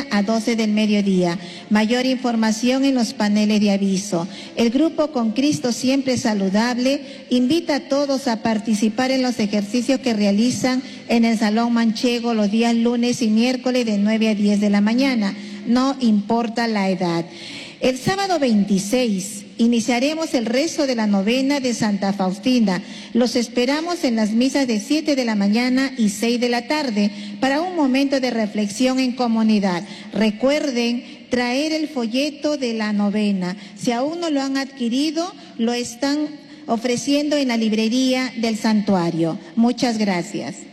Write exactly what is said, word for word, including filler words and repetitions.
a doce del mediodía. Mayor información en los paneles de aviso. El grupo Con Cristo Siempre Saludable invita a todos a participar en los ejercicios que realizan en el Salón Manchego los días lunes y miércoles de nueve a diez de la mañana. No importa la edad. El sábado veintiséis iniciaremos el rezo de la novena de Santa Faustina. Los esperamos en las misas de siete de la mañana y seis de la tarde para un momento de reflexión en comunidad. Recuerden traer el folleto de la novena. Si aún no lo han adquirido, lo están ofreciendo en la librería del santuario. Muchas gracias.